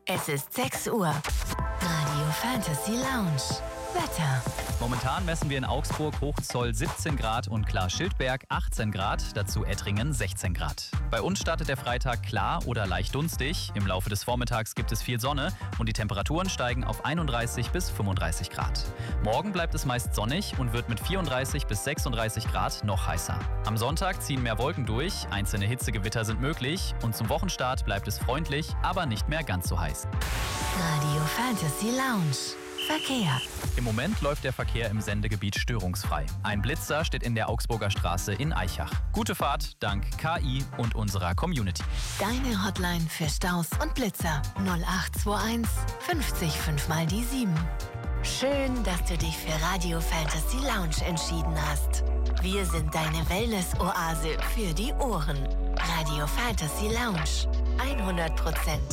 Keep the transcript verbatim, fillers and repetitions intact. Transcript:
Es ist sechs Uhr. Radio Fantasy Lounge. Wetter. Momentan messen wir in Augsburg Hochzoll siebzehn Grad und Klar-Schildberg achtzehn Grad, dazu Ettringen sechzehn Grad. Bei uns startet der Freitag klar oder leicht dunstig. Im Laufe des Vormittags gibt es viel Sonne und die Temperaturen steigen auf einunddreißig bis fünfunddreißig Grad. Morgen bleibt es meist sonnig und wird mit vierunddreißig bis sechsunddreißig Grad noch heißer. Am Sonntag ziehen mehr Wolken durch, einzelne Hitzegewitter sind möglich und zum Wochenstart bleibt es freundlich, aber nicht mehr ganz so heiß. Radio Fantasy Lounge. Verkehr. Im Moment läuft der Verkehr im Sendegebiet störungsfrei. Ein Blitzer steht in der Augsburger Straße in Aichach. Gute Fahrt dank K I und unserer Community. Deine Hotline für Staus und Blitzer null acht zwei eins fünfzig fünf mal die sieben. Schön, dass du dich für Radio Fantasy Lounge entschieden hast. Wir sind deine Wellness-Oase für die Ohren. Radio Fantasy Lounge. hundert Prozent